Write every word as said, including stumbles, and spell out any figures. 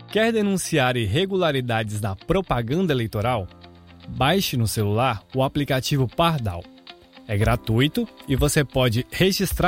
Quer denunciar irregularidades na propaganda eleitoral? Baixe no celular o aplicativo Pardal. É gratuito e você pode registrar